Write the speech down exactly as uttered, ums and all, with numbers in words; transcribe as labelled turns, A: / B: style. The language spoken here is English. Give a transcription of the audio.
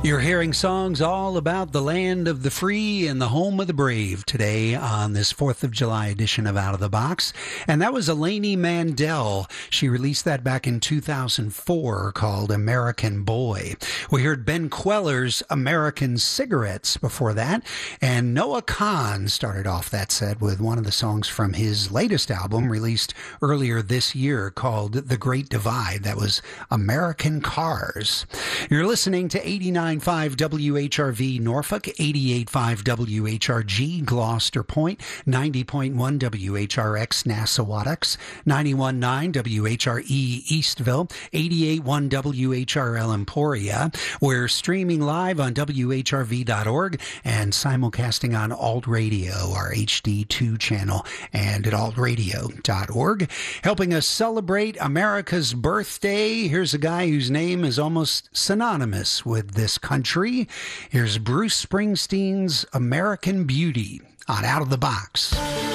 A: You're hearing songs all about the land of the free and the home of the brave today on this fourth of July edition of Out of the Box. And that was Elaine Mandel. She released that back in two thousand four called American Boy. We heard Ben Queller's American Cigarettes before that. And Noah Kahan started off that set with one of the songs from his latest album released earlier this year called The Great Divide. That was American Cars. You're listening to eighty-nine point five W H R V Norfolk, eighty-eight point five W H R G Gloucester Point, ninety point one W H R X Nassawadox, ninety-one point nine W H R E Eastville, eighty-eight point one W H R L Emporia. We're streaming live on W H R V dot org and simulcasting on Alt Radio, our H D two channel, and at alt radio dot org. Helping us celebrate America's birthday, here's a guy whose name is almost synonymous with this country. Here's Bruce Springsteen's American Beauty on Out of the Box.